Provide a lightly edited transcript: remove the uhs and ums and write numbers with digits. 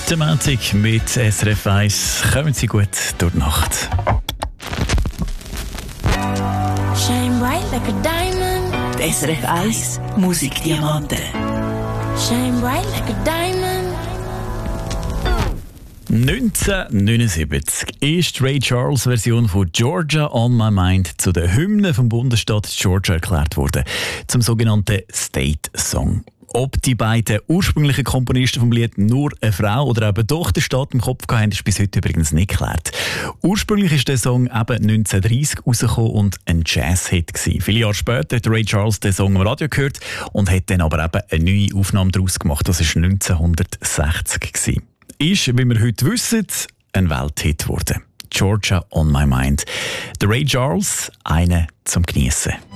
Der Montag mit SRF 1. Kommen Sie gut durch die Nacht. Shine bright like a diamond. Die SRF 1 Musikdiamanten. Shine bright like a diamond. 1979 ist die Ray Charles Version von Georgia on My Mind zu der Hymne vom Bundesstaat Georgia erklärt worden, zum sogenannten State Song. Ob die beiden ursprünglichen Komponisten vom Lied nur eine Frau oder eben doch den Staat im Kopf hatten, ist bis heute übrigens nicht geklärt. Ursprünglich ist der Song eben 1930 rausgekommen und ein Jazz-Hit gewesen. Viele Jahre später hat Ray Charles den Song am Radio gehört und hat dann aber eben eine neue Aufnahme daraus gemacht. Das war 1960 gewesen. Ist, wie wir heute wissen, ein Welthit geworden. Georgia on My Mind. Der Ray Charles, einer zum Geniessen.